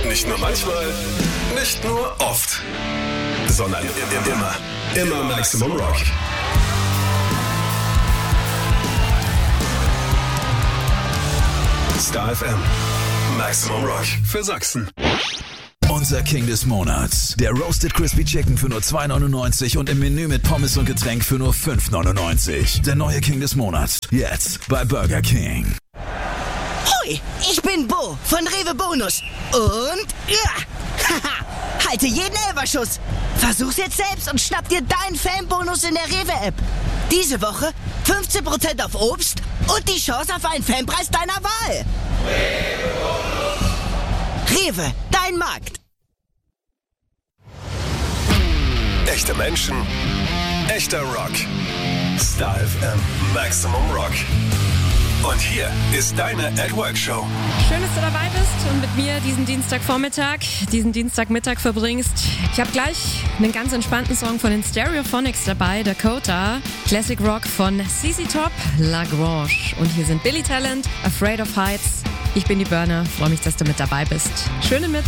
Nicht nur manchmal, nicht nur oft, sondern immer Maximum Rock. Star FM. Maximum Rock für Sachsen. Unser King des Monats. Der Roasted Crispy Chicken für nur 2,99 und im Menü mit Pommes und Getränk für nur 5,99. Der neue King des Monats. Jetzt bei Burger King. Hoi, ich bin Bo von Rewe Bonus. Und haha, halte jeden Elferschuss. Versuch's jetzt selbst und schnapp dir deinen Fanbonus in der Rewe-App. Diese Woche 15% auf Obst und die Chance auf einen Fanpreis deiner Wahl. Rewe, dein Markt. Echte Menschen, echter Rock. Star FM Maximum Rock. Und hier ist deine At-Work-Show. Schön, dass du dabei bist und mit mir diesen Dienstagmittag verbringst. Ich habe gleich einen ganz entspannten Song von den Stereophonics dabei, Dakota. Classic Rock von ZZ Top, Lagrange. Und hier sind Billy Talent, Afraid of Heights. Ich bin die Burner, freue mich, dass du mit dabay bist. Schöne Mittag.